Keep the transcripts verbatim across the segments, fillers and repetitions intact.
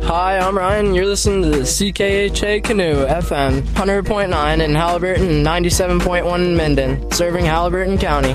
Hi, I'm Ryan. You're listening to the C K H A Canoe F M one hundred point nine in Halliburton and ninety-seven point one in Minden, serving Halliburton County.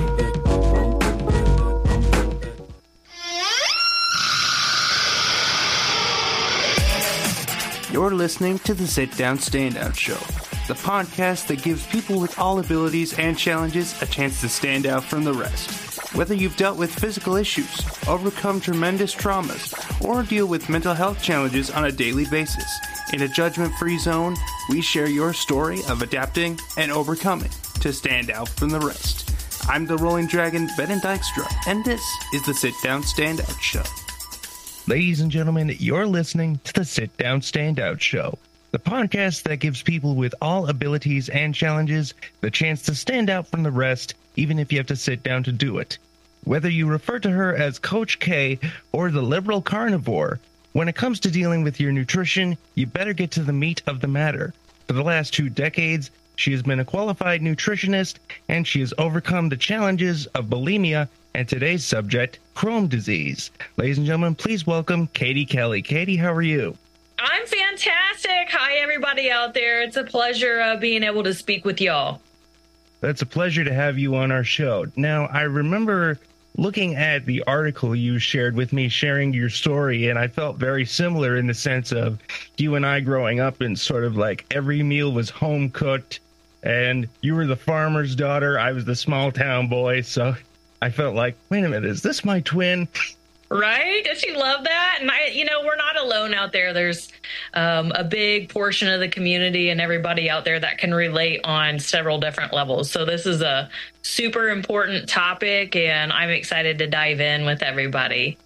You're listening to the Sit Down Standout Show, the podcast that gives people with all abilities and challenges a chance to stand out from the rest. Whether you've dealt with physical issues, overcome tremendous traumas, or deal with mental health challenges on a daily basis, in a judgment-free zone, we share your story of adapting and overcoming to stand out from the rest. I'm the Rolling Dragon, Ben Dykstra, and this is the Sit Down Standout Show. Ladies and gentlemen, you're listening to the Sit Down Standout Show, the podcast that gives people with all abilities and challenges the chance to stand out from the rest, even if you have to sit down to do it. Whether you refer to her as Coach K or the liberal carnivore, when it comes to dealing with your nutrition, you better get to the meat of the matter. For the last two decades, she has been a qualified nutritionist, and she has overcome the challenges of bulimia and today's subject, Crohn's disease. Ladies and gentlemen, please welcome Katie Kelly. Katie, how are you? I'm fantastic. Hi, everybody out there. It's a pleasure uh, being able to speak with y'all. It's a pleasure to have you on our show. Now, I remember looking at the article you shared with me, sharing your story, and I felt very similar in the sense of you and I growing up, and sort of like every meal was home cooked, and you were the farmer's daughter, I was the small town boy, so I felt like, wait a minute, is this my twin? Right? Does she love that? And I, you know, we're not alone out there. There's um, a big portion of the community and everybody out there that can relate on several different levels. So this is a super important topic, and I'm excited to dive in with everybody.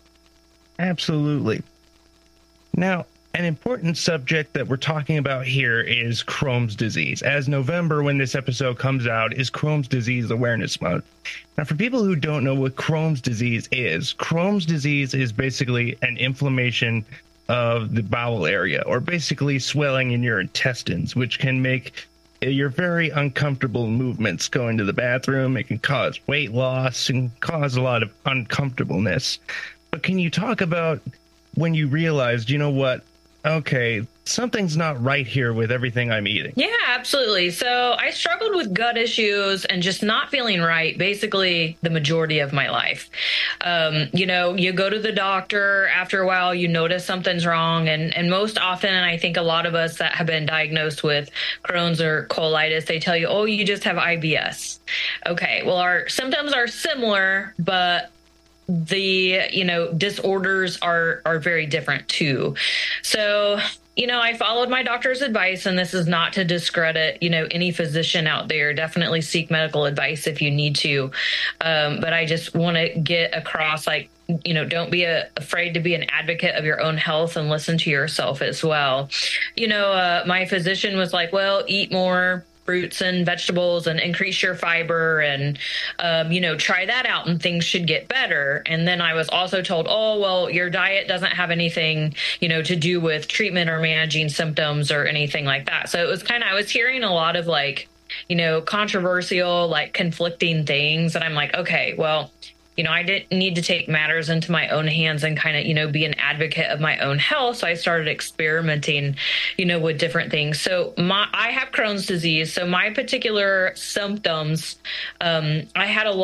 Absolutely. Now, an important subject that we're talking about here is Crohn's disease, as November, when this episode comes out, is Crohn's Disease Awareness Month. Now, for people who don't know what Crohn's disease is, Crohn's disease is basically an inflammation of the bowel area, or basically swelling in your intestines, which can make your very uncomfortable movements going to the bathroom. It can cause weight loss and cause a lot of uncomfortableness. But can you talk about when you realized, you know what, okay, something's not right here with everything I'm eating? Yeah, absolutely. So I struggled with gut issues and just not feeling right, basically the majority of my life. Um, you know, you go to the doctor, after a while, you notice something's wrong. And, and most often, and I think a lot of us that have been diagnosed with Crohn's or colitis, they tell you, oh, you just have I B S. Okay, well, our symptoms are similar, but the, you know, disorders are, are very different too. So, you know, I followed my doctor's advice, and this is not to discredit, you know, any physician out there. Definitely seek medical advice if you need to. Um, but I just want to get across, like, you know, don't be a, afraid to be an advocate of your own health and listen to yourself as well. You know, uh, my physician was like, well, eat more fruits and vegetables and increase your fiber and, um, you know, try that out and things should get better. And then I was also told, oh, well, your diet doesn't have anything, you know, to do with treatment or managing symptoms or anything like that. So it was kind of, I was hearing a lot of like, you know, controversial, like conflicting things. And I'm like, okay, well, you know, I didn't need to take matters into my own hands and kind of, you know, be an advocate of my own health. So I started experimenting, you know, with different things. So my, I have Crohn's disease. So my particular symptoms, um, I had a